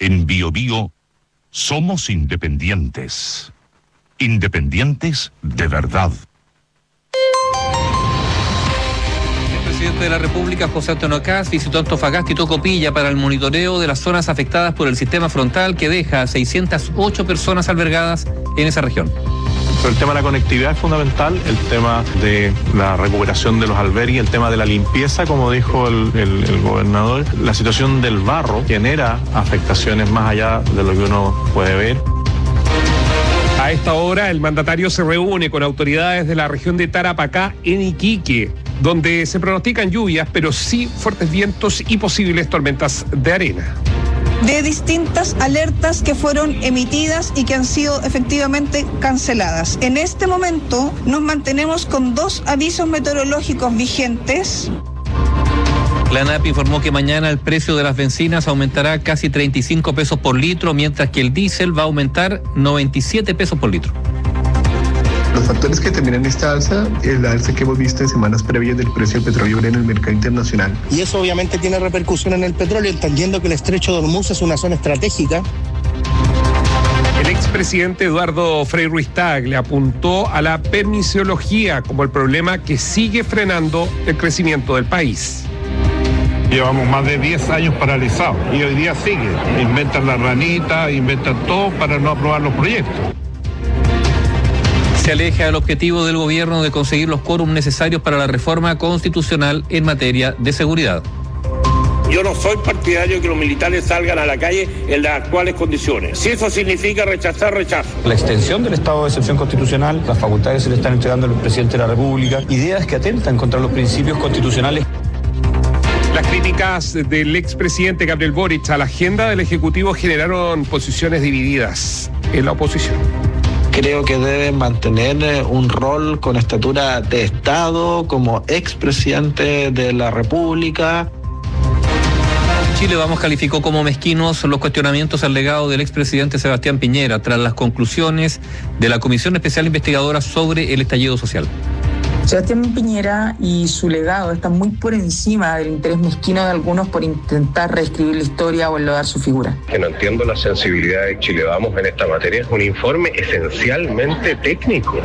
En BioBio somos independientes. Independientes de verdad. El presidente de la República, José Antonio Kast, visitó Antofagasta y Tocopilla para el monitoreo de las zonas afectadas por el sistema frontal que deja a 608 personas albergadas en esa región. El tema de la conectividad es fundamental, el tema de la recuperación de los albergues, el tema de la limpieza, como dijo el gobernador. La situación del barro genera afectaciones más allá de lo que uno puede ver. A esta hora, el mandatario se reúne con autoridades de la región de Tarapacá en Iquique, donde se pronostican lluvias, pero sí fuertes vientos y posibles tormentas de arena. De distintas alertas que fueron emitidas y que han sido efectivamente canceladas. En este momento nos mantenemos con 2 avisos meteorológicos vigentes. La ANAP informó que mañana el precio de las bencinas aumentará casi 35 pesos por litro, mientras que el diésel va a aumentar 97 pesos por litro. Los factores que determinan esta alza es la alza que hemos visto en semanas previas del precio del petróleo en el mercado internacional. Y eso obviamente tiene repercusión en el petróleo, entendiendo que el estrecho de Hormuz es una zona estratégica. El expresidente Eduardo Frei Ruiz-Tagle apuntó a la permisología como el problema que sigue frenando el crecimiento del país. Llevamos más de 10 años paralizados y hoy día sigue. Inventan la ranita, inventan todo para no aprobar los proyectos. Se aleja el objetivo del gobierno de conseguir los quórums necesarios para la reforma constitucional en materia de seguridad. Yo no soy partidario de que los militares salgan a la calle en las actuales condiciones. Si eso significa rechazar, rechazo. La extensión del estado de excepción constitucional, las facultades se le están entregando al presidente de la República, ideas que atentan contra los principios constitucionales. Las críticas del expresidente Gabriel Boric a la agenda del Ejecutivo generaron posiciones divididas en la oposición. Creo que deben mantener un rol con estatura de Estado como expresidente de la República. Chile Vamos calificó como mezquinos los cuestionamientos al legado del expresidente Sebastián Piñera tras las conclusiones de la Comisión Especial Investigadora sobre el Estallido Social. Sebastián Piñera y su legado están muy por encima del interés mezquino de algunos por intentar reescribir la historia o enlodar su figura. Que no entiendo la sensibilidad de Chile Vamos en esta materia. Es un informe esencialmente técnico.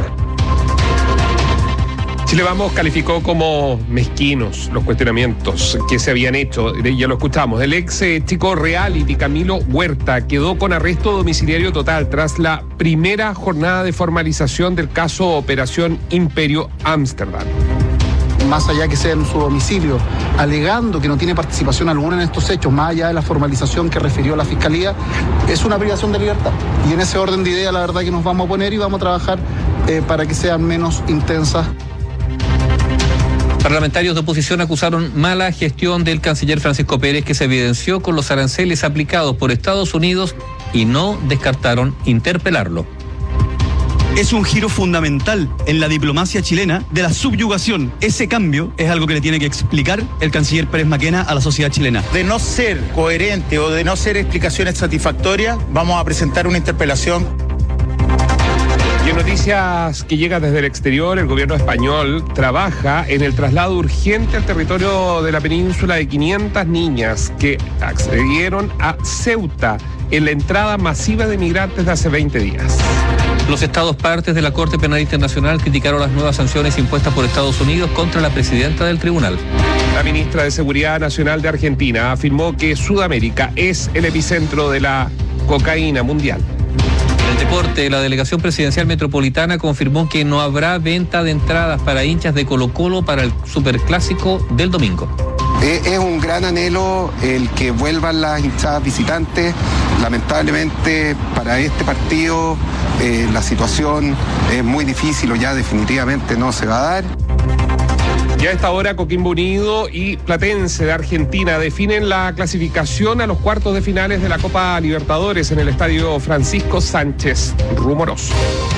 Chile Vamos calificó como mezquinos los cuestionamientos que se habían hecho, ya lo escuchamos. El ex chico reality Camilo Huerta quedó con arresto domiciliario total tras la primera jornada de formalización del caso Operación Imperio Ámsterdam. Más allá que sea en su domicilio, alegando que no tiene participación alguna en estos hechos, más allá de la formalización que refirió la Fiscalía, es una privación de libertad. Y en ese orden de ideas, la verdad que nos vamos a poner y vamos a trabajar para que sean menos intensas. Parlamentarios de oposición acusaron mala gestión del canciller Francisco Pérez, que se evidenció con los aranceles aplicados por Estados Unidos y no descartaron interpelarlo. Es un giro fundamental en la diplomacia chilena de la subyugación. Ese cambio es algo que le tiene que explicar el canciller Pérez Maquena a la sociedad chilena. De no ser coherente o de no ser explicaciones satisfactorias, vamos a presentar una interpelación. Y en noticias que llegan desde el exterior, el gobierno español trabaja en el traslado urgente al territorio de la península de 500 niñas que accedieron a Ceuta en la entrada masiva de migrantes de hace 20 días. Los estados partes de la Corte Penal Internacional criticaron las nuevas sanciones impuestas por Estados Unidos contra la presidenta del tribunal. La ministra de Seguridad Nacional de Argentina afirmó que Sudamérica es el epicentro de la cocaína mundial. En el deporte, la Delegación Presidencial Metropolitana confirmó que no habrá venta de entradas para hinchas de Colo-Colo para el Superclásico del domingo. Es un gran anhelo el que vuelvan las hinchadas visitantes. Lamentablemente para este partido la situación es muy difícil o ya definitivamente no se va a dar. Ya a esta hora Coquimbo Unido y Platense de Argentina definen la clasificación a los cuartos de finales de la Copa Libertadores en el Estadio Francisco Sánchez Rumoroso.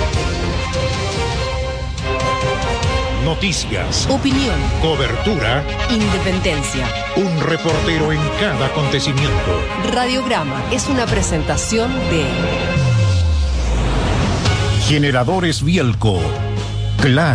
Noticias, opinión, cobertura, independencia. Un reportero en cada acontecimiento. Radiograma es una presentación de Generadores Bielco.